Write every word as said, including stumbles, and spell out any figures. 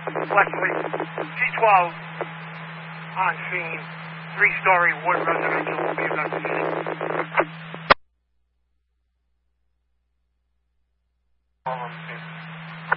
Wesley, G twelve on scene, three-story wood residential will be investigated.